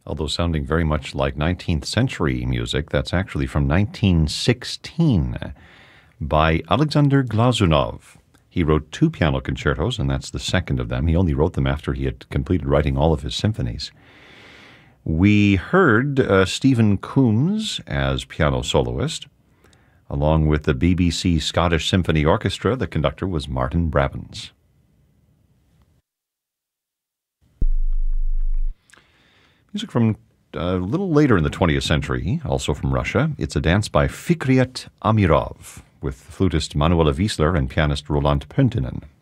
Although sounding very much like 19th century music, that's actually from 1916 by Alexander Glazunov. He wrote 2 piano concertos, and that's the second of them. He only wrote them after he had completed writing all of his symphonies. We heard Stephen Coombs as piano soloist. Along with the BBC Scottish Symphony Orchestra, the conductor was Martin Brabants. Music from a little later in the 20th century, also from Russia. It's a dance by Fikret Amirov with flutist Manuela Wiesler and pianist Roland Pöntinen.